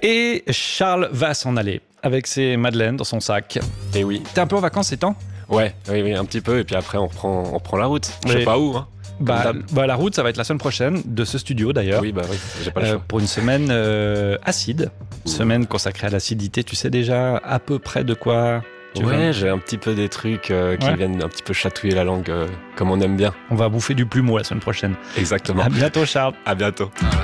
Et Charles va s'en aller avec ses madeleines dans son sac. Et oui. T'es un peu en vacances ces temps ? Oui, un petit peu. Et puis après, on prend la route. Je sais pas où. Hein. La route, ça va être la semaine prochaine, de ce studio d'ailleurs. Oui, j'ai pas le choix. Pour une semaine acide. Semaine consacrée à l'acidité. Tu sais déjà à peu près de quoi tu veux. J'ai un petit peu des trucs qui viennent un petit peu chatouiller la langue comme on aime bien. On va bouffer du plumeau la semaine prochaine. Exactement. À bientôt, Charles. À bientôt.